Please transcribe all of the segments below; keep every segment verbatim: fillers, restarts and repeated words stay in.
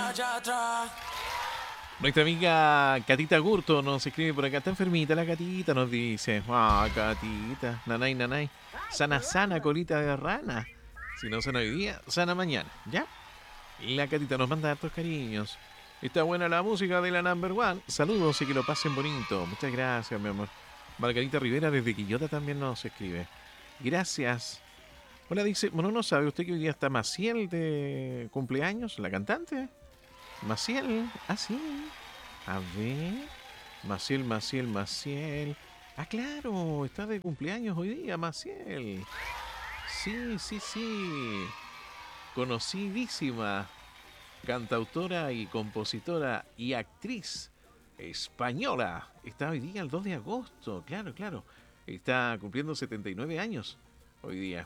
Nuestra amiga Catita Gurto nos escribe por acá. Está enfermita la Catita, nos dice. Ah, Catita. Nanay, nanay. Sana, sana, colita de rana. Si no sana hoy día, sana mañana. ¿Ya? La Catita nos manda hartos cariños. Está buena la música de la number one. Saludos y que lo pasen bonito. Muchas gracias, mi amor. Margarita Rivera desde Quillota también nos escribe. Gracias. Hola, dice. Bueno, ¿no sabe usted que hoy día está Maciel de cumpleaños? ¿La cantante? Maciel. Ah, sí. A ver. Maciel, Maciel, Maciel. Ah, claro. Está de cumpleaños hoy día, Maciel. Sí, sí, sí. Conocidísima cantautora y compositora y actriz española. Está hoy día el dos de agosto, claro, claro. Está cumpliendo setenta y nueve años hoy día.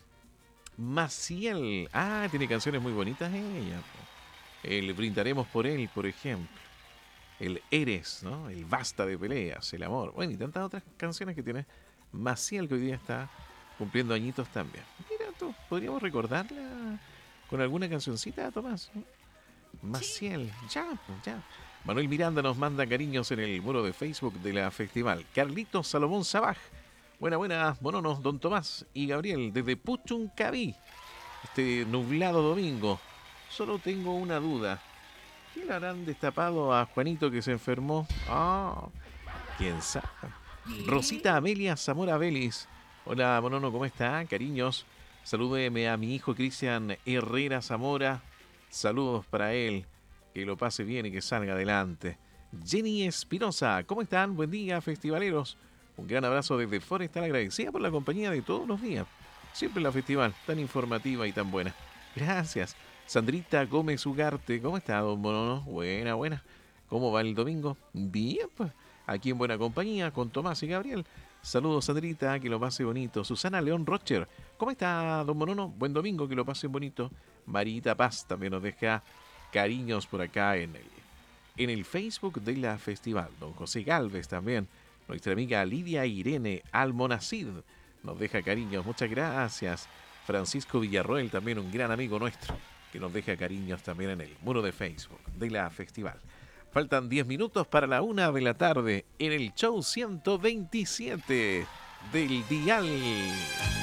Maciel. Ah, tiene canciones muy bonitas ella. El Brindaremos por él, por ejemplo. El Eres, ¿no? El Basta de peleas, el amor. Bueno, y tantas otras canciones que tiene Maciel, que hoy día está cumpliendo añitos también. Mira tú, podríamos recordarla con alguna cancioncita, Tomás, ¿no? Maciel, ya, pues, ya. Manuel Miranda nos manda cariños en el muro de Facebook de la festival. Carlitos Salomón Sabaj. Buena, buena, mononos, don Tomás y Gabriel, desde Puchuncaví. Este nublado domingo. Solo tengo una duda. ¿Qué le habrán destapado a Juanito que se enfermó? Ah, quién sabe. Rosita Amelia Zamora Vélez. Hola, monono, ¿cómo está? Cariños. Salúdeme a mi hijo Cristian Herrera Zamora. Saludos para él. Que lo pase bien y que salga adelante. Jenny Espinosa, ¿cómo están? Buen día, festivaleros. Un gran abrazo desde Forestal, agradecida por la compañía de todos los días. Siempre la festival, tan informativa y tan buena. Gracias. Sandrita Gómez Ugarte, ¿cómo está, don Bonono? Buena, buena. ¿Cómo va el domingo? Bien, pues. Aquí en buena compañía con Tomás y Gabriel. Saludos, Sandrita, que lo pase bonito. Susana León Rocher, ¿cómo está, don Bonono? Buen domingo, que lo pasen bonito. Marita Paz también nos deja cariños por acá en el, en el Facebook de la festival. Don José Galvez también. Nuestra amiga Lidia Irene Almonacid nos deja cariños. Muchas gracias. Francisco Villarroel, también un gran amigo nuestro, que nos deja cariños también en el muro de Facebook de la festival. Faltan diez minutos para la una de la tarde en el show ciento veintisiete del Dial.